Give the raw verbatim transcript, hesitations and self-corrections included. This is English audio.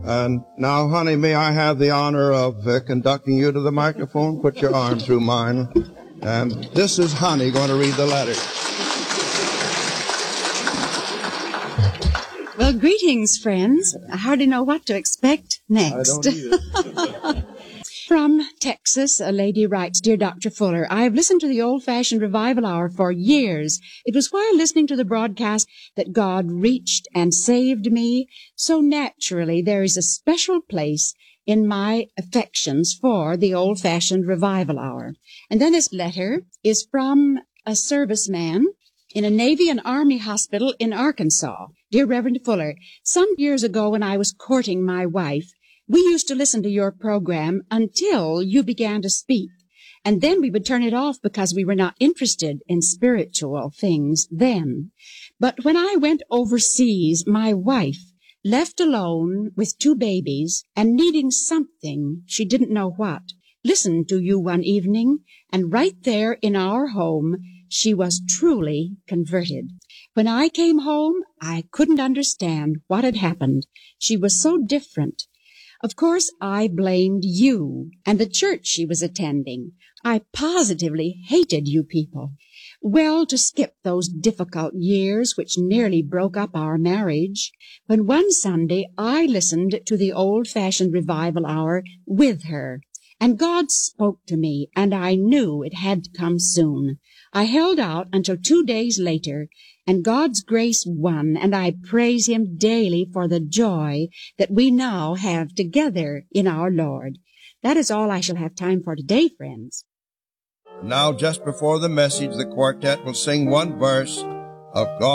And now, honey, may I have the honor of uh, conducting you to the microphone? Put your arm through mine. And this is Honey going to read the letter. Well, greetings, friends. I hardly know what to expect next. I don't either. From Texas, a lady writes, Dear Doctor Fuller, I have listened to the old-fashioned revival hour for years. It was while listening to the broadcast that God reached and saved me. So naturally, there is a special place in my affections for the old-fashioned revival hour. And then this letter is from a serviceman in a Navy and Army hospital in Arkansas. Dear Reverend Fuller, some years ago when I was courting my wife, we used to listen to your program until you began to speak, and then we would turn it off because we were not interested in spiritual things then. But when I went overseas, my wife, left alone with two babies and needing something, she didn't know what, listened to you one evening, and right there in our home, she was truly converted. When I came home, I couldn't understand what had happened. She was so different. Of course, I blamed you and the church she was attending. I positively hated you people. Well, to skip those difficult years which nearly broke up our marriage, when one Sunday I listened to the old-fashioned revival hour with her, and God spoke to me, and I knew it had to come soon. I held out until two days later, and God's grace won, and I praise Him daily for the joy that we now have together in our Lord. That is all I shall have time for today, friends. Now, just before the message, the quartet will sing one verse of God.